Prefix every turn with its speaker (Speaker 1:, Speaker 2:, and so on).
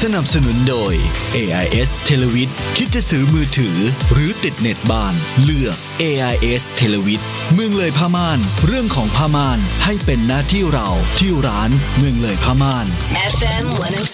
Speaker 1: นับสนุนโดย AIS เทเลวิทคิดจะซื้อมือถือหรือติดเน็ตบ้านเลือก AIS เทเลวิทเมืองเลยผ้าม่านเรื่องของผ้าม่านให้เป็นหน้าที่เราที่ร้านเมืองเลยผ้าม่าน
Speaker 2: FM 103.9